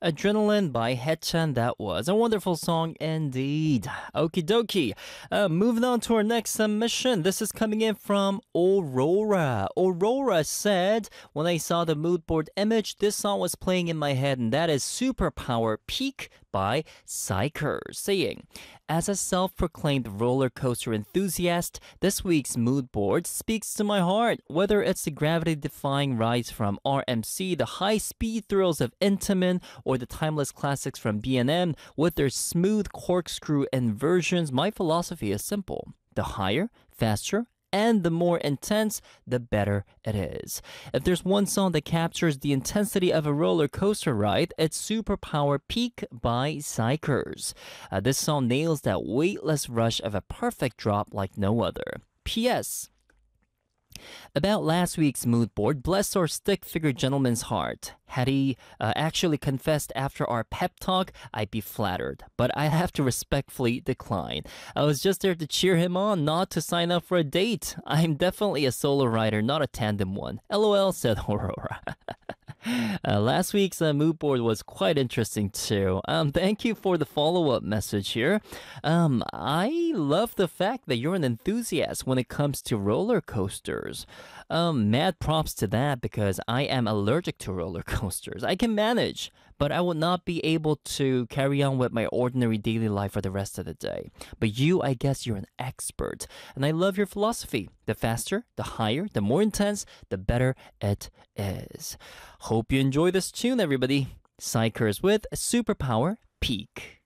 Adrenaline by Haechan, that was a wonderful song indeed. Okie dokie. Moving on to our next submission. This is coming in from Aurora. Aurora said, when I saw the mood board image, this song was playing in my head, and that is Superpower Peak by Psychers, saying, as a self-proclaimed roller coaster enthusiast, this week's mood board speaks to my heart. Whether it's the gravity-defying rides from RMC, the high-speed thrills of Intamin, or the timeless classics from B&M, with their smooth corkscrew inversions, my philosophy is simple. The higher, faster, and the more intense, the better it is. If there's one song that captures the intensity of a roller coaster ride, it's Superpower Peak by Psychers. This song nails that weightless rush of a perfect drop like no other. P.S. About last week's mood board, bless our stick-figure gentleman's heart. Had he actually confessed after our pep talk, I'd be flattered. But I have to respectfully decline. I was just there to cheer him on, not to sign up for a date. I'm definitely a solo rider, not a tandem one. LOL, said Aurora. Last week's mood board was quite interesting too. Thank you for the follow-up message here. I love the fact that you're an enthusiast when it comes to roller coasters. Mad props to that because I am allergic to roller coasters. I can manage, but I would not be able to carry on with my ordinary daily life for the rest of the day. But you, I guess you're an expert, and I love your philosophy. The faster, the higher, the more intense, the better it is. Hope you enjoy this tune, everybody. Psychers with Superpower Peak.